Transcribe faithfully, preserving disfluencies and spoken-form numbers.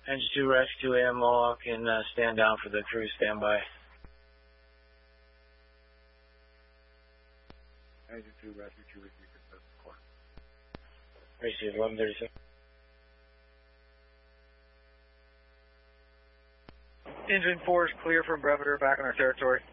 Engine two rescue ammo can uh, stand down for the crew standby. Engine two rescue two receive support. Receive eleven thirty-six. Engine four is clear from Breveter back on our territory.